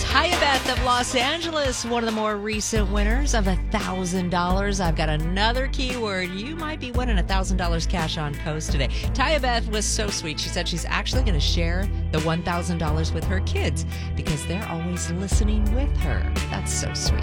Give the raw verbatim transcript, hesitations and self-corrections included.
Taya Beth of Los Angeles, one of the more recent winners of one thousand dollars. I've got another keyword. You might be winning one thousand dollars cash on post today. Taya Beth was so sweet. She said she's actually going to share the one thousand dollars with her kids because they're always listening with her. That's so sweet.